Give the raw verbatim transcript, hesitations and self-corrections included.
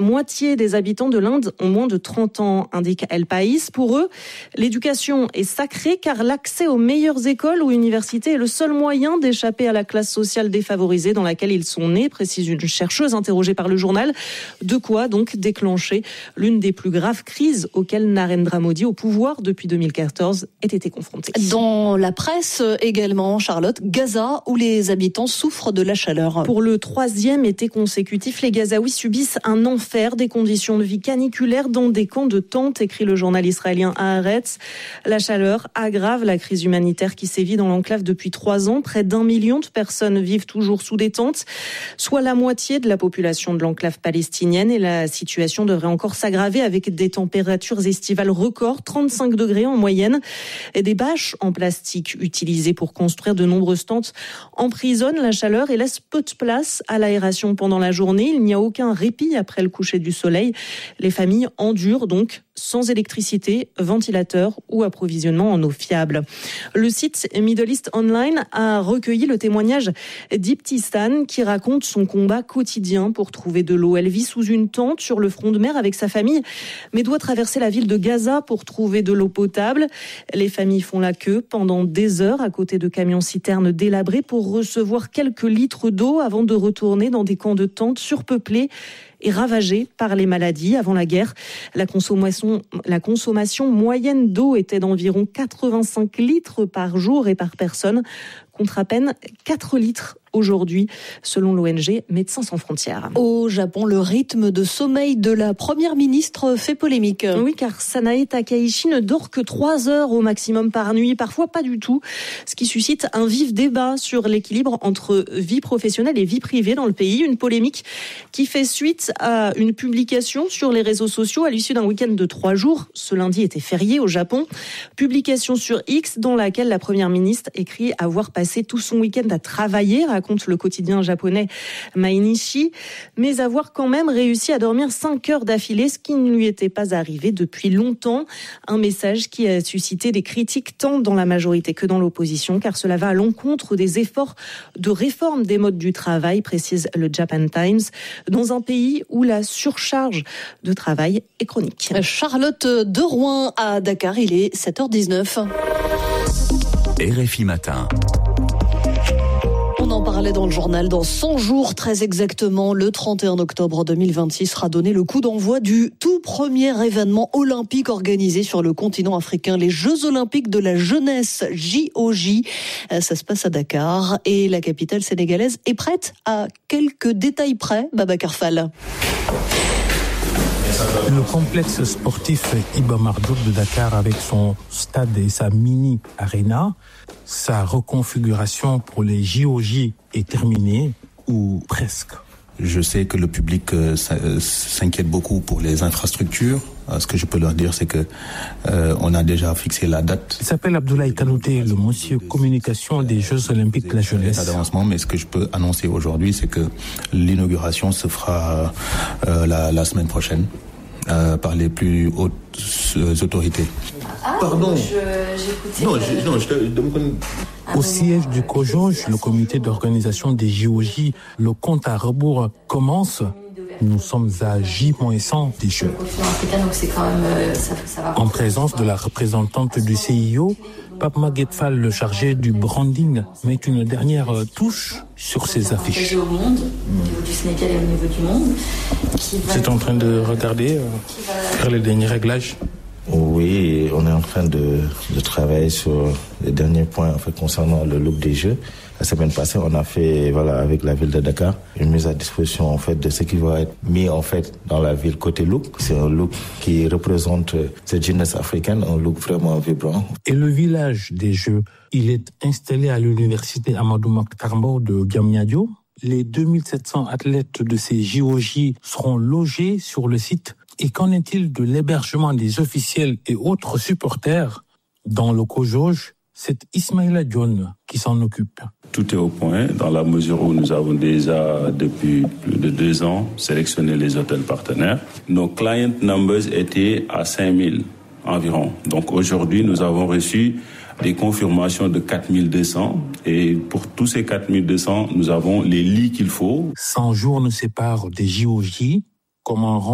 moitié des habitants de l'Inde ont moins de trente ans, indique El País. Pour eux, l'éducation est sacrée car l'accès aux meilleures écoles ou universités est le seul moyen d'échapper à la classe sociale défavorisée dans laquelle ils sont nés, précise une chercheuse interrogée par le journal. De quoi donc déclencher l'une des plus graves crises auxquelles Narendra Modi, au pouvoir depuis deux mille quatorze, ait été confronté. Dans la presse également, Charlotte, Gaza, où les habitants souffrent de la chaleur. Pour le troisième été consécutif, les Gazaouis subissent un enfer, des conditions de vie caniculaires dans des camps de tentes, écrit le journal israélien Haaretz. La chaleur aggrave la crise humanitaire qui sévit dans l'enclave depuis trois ans. Près d'un million de personnes vivent toujours sous des tentes, soit la moitié de la population de l'enclave palestinienne. Et la situation devrait encore s'aggraver avec des températures estivales records, trente-cinq degrés en moyenne. Et des bâches en plastique utilisées pour construire de nombreuses tentes emprisonnent la chaleur et laissent peu de place à l'aération pendant la journée. Il n'y a aucun répit après le coucher du soleil. Les familles endurent donc sans électricité, ventilateur ou approvisionnement en eau fiable. Le site Middle East Online a recueilli le témoignage d'Ibtistan qui raconte son combat quotidien pour trouver de l'eau. Elle vit sous une tente sur le front de mer avec sa famille, mais doit traverser la ville de Gaza pour trouver de l'eau potable. Les familles font la queue pendant des heures à côté de camions-citernes délabrés pour recevoir quelques litres d'eau avant de retourner dans des camps de tentes surpeuplés et ravagés par les maladies. Avant la guerre, la consommation, la consommation moyenne d'eau était d'environ quatre-vingt-cinq litres par jour et par personne, contre à peine quatre litres aujourd'hui, selon l'O N G Médecins sans frontières. Au Japon, le rythme de sommeil de la première ministre fait polémique. Oui, car Sanae Takaichi ne dort que trois heures au maximum par nuit, parfois pas du tout, ce qui suscite un vif débat sur l'équilibre entre vie professionnelle et vie privée dans le pays. Une polémique qui fait suite à une publication sur les réseaux sociaux à l'issue d'un week-end de trois jours. Ce lundi était férié au Japon. Publication sur X dans laquelle la première ministre écrit avoir passé tout son week-end à travailler, raconte le quotidien japonais Mainichi, mais avoir quand même réussi à dormir cinq heures d'affilée, ce qui ne lui était pas arrivé depuis longtemps. Un message qui a suscité des critiques tant dans la majorité que dans l'opposition, car cela va à l'encontre des efforts de réforme des modes du travail, précise le Japan Times, dans un pays où la surcharge de travail est chronique. Charlotte de Rouen à Dakar, il est sept heures dix-neuf. R F I Matin. On en parlait dans le journal. Dans cent jours, très exactement, le trente et un octobre deux mille vingt-six sera donné le coup d'envoi du tout premier événement olympique organisé sur le continent africain, les Jeux olympiques de la jeunesse, J O J. Ça se passe à Dakar et la capitale sénégalaise est prête à quelques détails près. Babacar Fall. Le complexe sportif Iba Mar Diop de Dakar avec son stade et sa mini arena, sa reconfiguration pour les J O J est terminée ou presque. Je sais que le public euh, s'inquiète beaucoup pour les infrastructures. Euh, ce que je peux leur dire, c'est que euh, on a déjà fixé la date. Il s'appelle Abdoulaye Kanouté, le monsieur communication des Jeux Olympiques de la jeunesse. D'avancement, mais ce que je peux annoncer aujourd'hui, c'est que l'inauguration se fera euh, la, la semaine prochaine euh, par les plus hautes euh, autorités. Ah, Pardon. Je, non, je, non, je te demande. Au siège du COJOJ, le comité d'organisation des J O J, le compte à rebours commence. Nous sommes à J cent des Jeux. En présence de la représentante du C I O, Pape Maguette Fall, le chargé du branding, met une dernière touche sur ses affiches. Au monde, au niveau du Sénégal et au niveau du monde. C'est en train de regarder, euh, faire les derniers réglages. Oui, on est en train de, de travailler sur les derniers points en fait, concernant le look des Jeux. La semaine passée, on a fait, voilà, avec la ville de Dakar, une mise à disposition en fait de ce qui va être mis en fait dans la ville côté look. C'est un look qui représente cette jeunesse africaine, un look vraiment vibrant. Et le village des Jeux, il est installé à l'université Amadou Mahtar Mbow de Diamniadio. Les deux mille sept cents athlètes de ces J O J seront logés sur le site. Et qu'en est-il de l'hébergement des officiels et autres supporters dans le COJOJ? C'est Ismaïla Dione qui s'en occupe. Tout est au point dans la mesure où nous avons déjà depuis plus de deux ans sélectionné les hôtels partenaires. Nos client numbers étaient à cinq mille environ. Donc aujourd'hui, nous avons reçu des confirmations de quatre mille deux cents et pour tous ces quatre mille deux cents, nous avons les lits qu'il faut. cent jours nous séparent des J O J. Comment